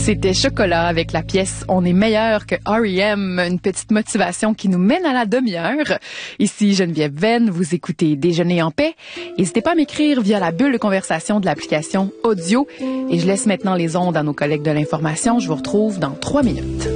C'était Chocolat avec la pièce On est meilleur que R.E.M., une petite motivation qui nous mène à la demi-heure. Ici Geneviève Venn, vous écoutez Déjeuner en paix. N'hésitez pas à m'écrire via la bulle de conversation de l'application Audio. Et je laisse maintenant les ondes à nos collègues de l'information. Je vous retrouve dans 3 minutes.